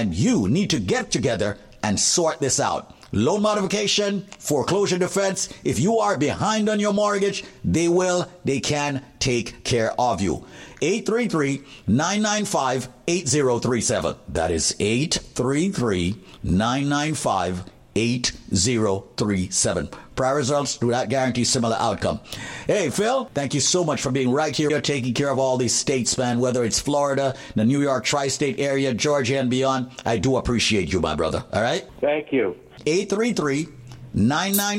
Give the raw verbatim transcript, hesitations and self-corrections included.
and you need to get together and sort this out. Loan modification, foreclosure defense. If you are behind on your mortgage, they will, they can take care of you. eight three three, nine nine five, eight zero three seven. That is eight three three, nine nine five, eight zero three seven. Prior results do not guarantee similar outcome. Hey, Phil, thank you so much for being right here. You're taking care of all these states, man, whether it's Florida, the New York tri-state area, Georgia, and beyond. I do appreciate you, my brother. All right? Thank you. eight three three, nine nine